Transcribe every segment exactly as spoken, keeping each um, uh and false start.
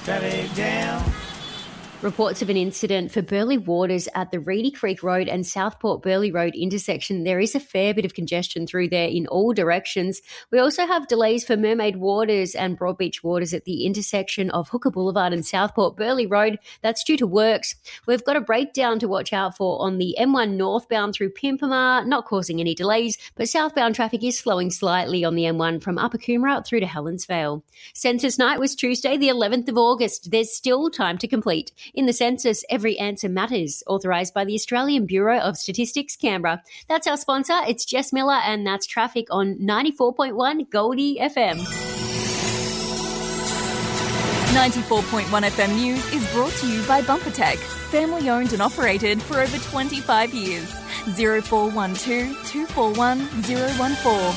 Traffic jam. Reports of an incident for Burleigh Waters at the Reedy Creek Road and Southport Burleigh Road intersection. There is a fair bit of congestion through there in all directions. We also have delays for Mermaid Waters and Broadbeach Waters at the intersection of Hooker Boulevard and Southport Burleigh Road. That's due to works. We've got a breakdown to watch out for on the M one northbound through Pimpama, not causing any delays, but southbound traffic is flowing slightly on the M one from Upper Coomera through to Helensvale. Census night was Tuesday, the eleventh of August. There's still time to complete. In the census, every answer matters, authorised by the Australian Bureau of Statistics, Canberra. That's our sponsor. It's Jess Miller, and that's traffic on ninety-four point one Goldie F M. ninety-four point one F M News is brought to you by BumperTech, family owned and operated for over twenty-five years. zero four one two, two four one, zero one four.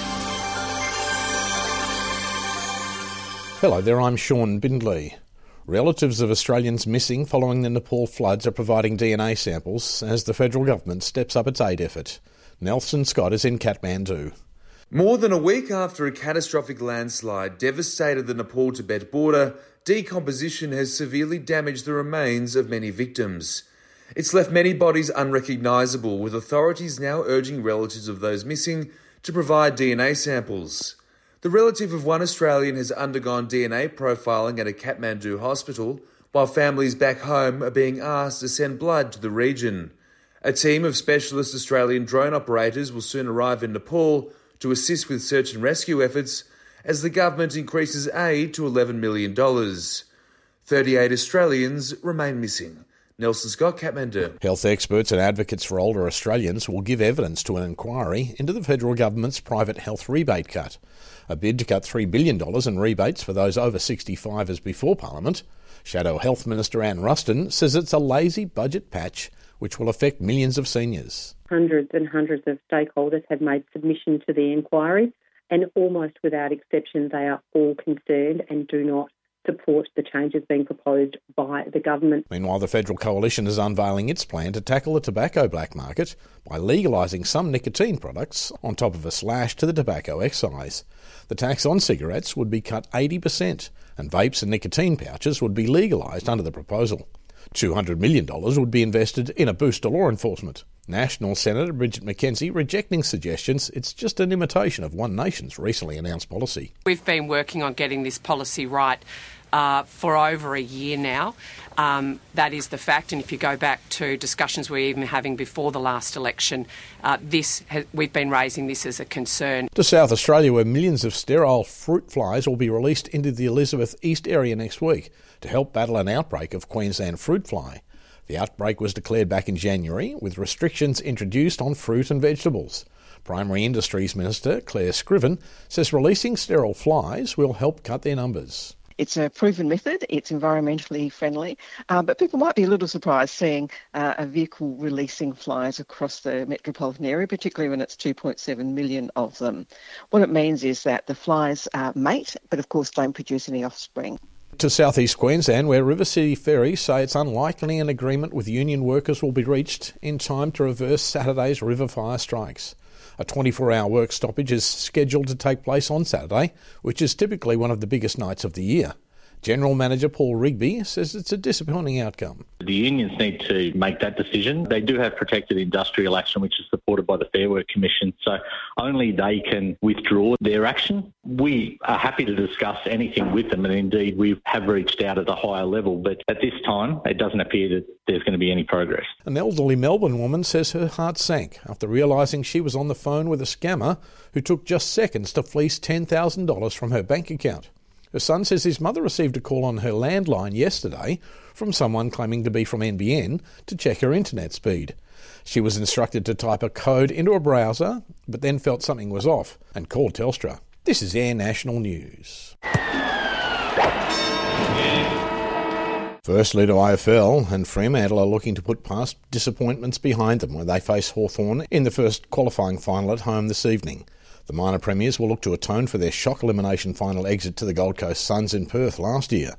Hello there, I'm Sean Bindley. Relatives of Australians missing following the Nepal floods are providing D N A samples as the federal government steps up its aid effort. Nelson Scott is in Kathmandu. More than a week after a catastrophic landslide devastated the Nepal-Tibet border, decomposition has severely damaged the remains of many victims. It's left many bodies unrecognisable, with authorities now urging relatives of those missing to provide D N A samples. The relative of one Australian has undergone D N A profiling at a Kathmandu hospital, while families back home are being asked to send blood to the region. A team of specialist Australian drone operators will soon arrive in Nepal to assist with search and rescue efforts as the government increases aid to eleven million dollars. thirty-eight Australians remain missing. Nelson Scott, Kathmandu. Health experts and advocates for older Australians will give evidence to an inquiry into the federal government's private health rebate cut. A bid to cut three billion dollars in rebates for those over sixty-five is before Parliament. Shadow Health Minister Anne Ruston says it's a lazy budget patch which will affect millions of seniors. Hundreds and hundreds of stakeholders have made submission to the inquiry, and almost without exception they are all concerned and do not support the changes being proposed by the government. Meanwhile, the Federal Coalition is unveiling its plan to tackle the tobacco black market by legalising some nicotine products on top of a slash to the tobacco excise. The tax on cigarettes would be cut eighty percent, and vapes and nicotine pouches would be legalised under the proposal. two hundred million dollars would be invested in a boost to law enforcement. National Senator Bridget McKenzie rejecting suggestions it's just an imitation of One Nation's recently announced policy. We've been working on getting this policy right uh, for over a year now. Um, that is the fact, and if you go back to discussions we were even having before the last election, uh, this ha- we've been raising this as a concern. To South Australia, where millions of sterile fruit flies will be released into the Elizabeth East area next week to help battle an outbreak of Queensland fruit fly. The outbreak was declared back in January, with restrictions introduced on fruit and vegetables. Primary Industries Minister Claire Scriven says releasing sterile flies will help cut their numbers. It's a proven method, it's environmentally friendly, uh, but people might be a little surprised seeing uh, a vehicle releasing flies across the metropolitan area, particularly when it's two point seven million of them. What it means is that the flies uh, mate, but of course don't produce any offspring. To southeast Queensland, where River City Ferries say it's unlikely an agreement with union workers will be reached in time to reverse Saturday's river fire strikes. A twenty-four hour work stoppage is scheduled to take place on Saturday, which is typically one of the biggest nights of the year. General Manager Paul Rigby says it's a disappointing outcome. The unions need to make that decision. They do have protected industrial action, which is supported by the Fair Work Commission, so only they can withdraw their action. We are happy to discuss anything with them, and indeed we have reached out at a higher level, but at this time it doesn't appear that there's going to be any progress. An elderly Melbourne woman says her heart sank after realising she was on the phone with a scammer who took just seconds to fleece ten thousand dollars from her bank account. Her son says his mother received a call on her landline yesterday from someone claiming to be from N B N to check her internet speed. She was instructed to type a code into a browser, but then felt something was off and called Telstra. This is Air National News. Firstly to A F L, and Fremantle are looking to put past disappointments behind them when they face Hawthorn in the first qualifying final at home this evening. The minor premiers will look to atone for their shock elimination final exit to the Gold Coast Suns in Perth last year.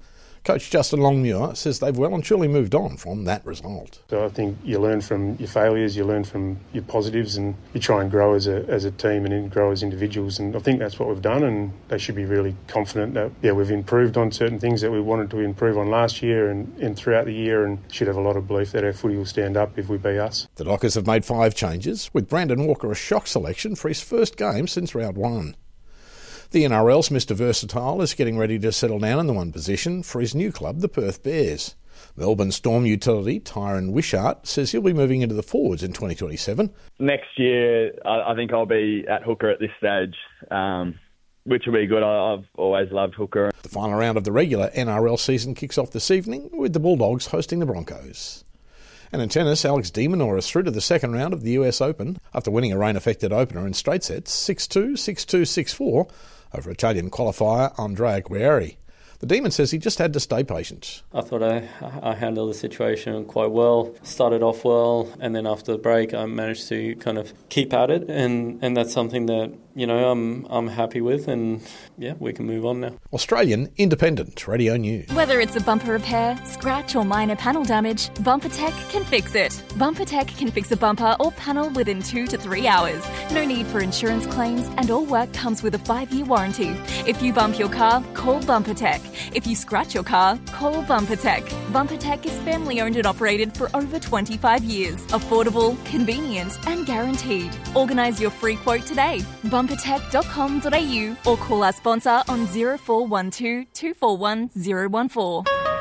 Coach Justin Longmuir says they've well and truly moved on from that result. So I think you learn from your failures, you learn from your positives, and you try and grow as a as a team and grow as individuals. And I think that's what we've done, and they should be really confident that yeah we've improved on certain things that we wanted to improve on last year and, and throughout the year, and should have a lot of belief that our footy will stand up if we beat us. The Dockers have made five changes, with Brandon Walker a shock selection for his first game since round one. The N R L's Mister Versatile is getting ready to settle down in the one position for his new club, the Perth Bears. Melbourne Storm utility Tyron Wishart says he'll be moving into the forwards in twenty twenty-seven. Next year, I, I think I'll be at hooker at this stage, um, which will be good. I, I've always loved hooker. The final round of the regular N R L season kicks off this evening with the Bulldogs hosting the Broncos. And in tennis, Alex de Minaur is through to the second round of the U S Open after winning a rain-affected opener in straight sets six two, six two, six four over Italian qualifier Andrea Guerrieri. The Demon says he just had to stay patient. I thought I, I handled the situation quite well, started off well, and then after the break I managed to kind of keep at it, and, and that's something that, you know, I'm I'm happy with, and yeah, we can move on now. Australian Independent Radio News. Whether it's a bumper repair, scratch or minor panel damage, BumperTech can fix it. BumperTech can fix a bumper or panel within two to three hours. No need for insurance claims, and all work comes with a five-year warranty. If you bump your car, call BumperTech. If you scratch your car, call BumperTech. BumperTech is family owned and operated for over twenty-five years. Affordable, convenient and guaranteed. Organise your free quote today. bumpertech dot com dot a u or call our sponsor on zero four one two, two four one zero one four.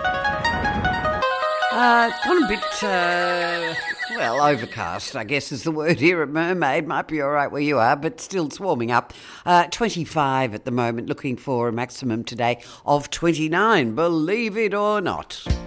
Uh, it's gone a bit, uh, well, overcast, I guess is the word here at Mermaid. Might be all right where you are, but still swarming up. Uh, twenty-five at the moment, looking for a maximum today of twenty-nine, believe it or not.